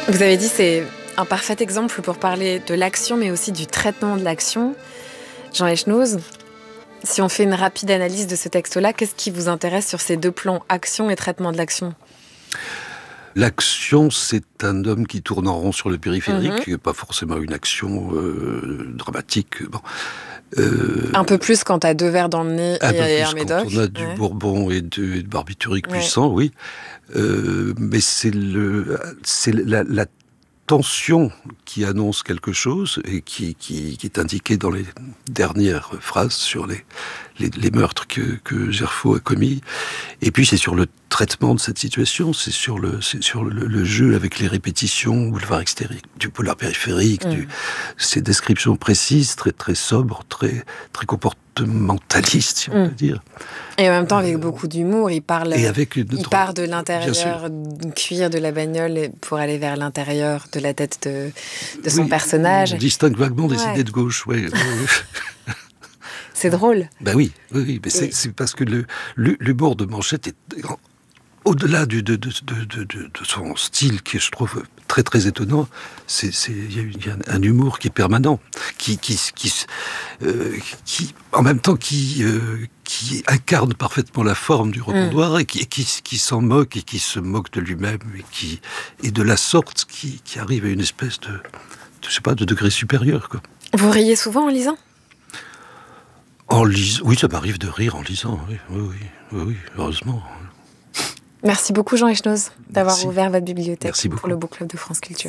Vous avez dit c'est un parfait exemple pour parler de l'action, mais aussi du traitement de l'action. Jean Echnoz, si on fait une rapide analyse de ce texte-là, qu'est-ce qui vous intéresse sur ces deux plans, action et traitement de l'action ? L'action, c'est un homme qui tourne en rond sur le périphérique, pas forcément une action dramatique. Bon. Un peu plus quand t'as 2 verres dans le nez et un médoc. Quand on a du bourbon et de barbiturique puissant, oui. Mais c'est la tension qui annonce quelque chose et qui est indiquée dans les dernières phrases sur les meurtres que Gerfaut a commis. Et puis c'est sur le traitement de cette situation, c'est sur le jeu avec les répétitions, boulevard extérieur, du boulevard périphérique, ces descriptions précises, très très sobres, très très comportementalistes, si on peut dire. Et en même temps avec beaucoup d'humour, il part de l'intérieur du cuir de la bagnole pour aller vers l'intérieur de la tête de son personnage. On distingue vaguement des idées de gauche, oui. C'est drôle. Ben oui, mais c'est parce que l'humour de Manchette est au-delà de son style, qui je trouve très très étonnant. Il y a un humour qui est permanent, qui en même temps qui incarne parfaitement la forme du romandoir et qui s'en moque et qui se moque de lui-même et de la sorte qui arrive à une espèce de degré supérieur, quoi. Vous riez souvent en lisant ? Oui, ça m'arrive de rire en lisant, oui, heureusement. Merci beaucoup Jean Echnoz d'avoir ouvert votre bibliothèque pour le Book Club de France Culture.